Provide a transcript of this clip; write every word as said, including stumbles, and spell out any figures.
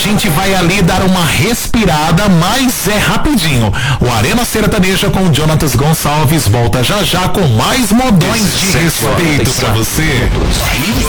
gente vai ali dar uma respirada, mas é rapidinho. O Arena Sertaneja com o Jonatas Gonçalves volta já já com mais modões de respeito pra você.